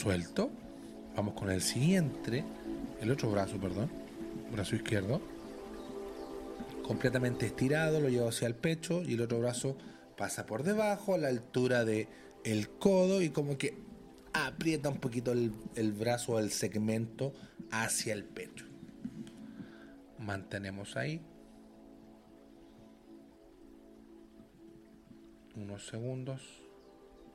suelto. Vamos con el siguiente, el otro brazo, perdón, brazo izquierdo. Completamente estirado, lo llevo hacia el pecho y el otro brazo pasa por debajo a la altura de el codo y como que aprieta un poquito el brazo, el segmento hacia el pecho. Mantenemos ahí unos segundos.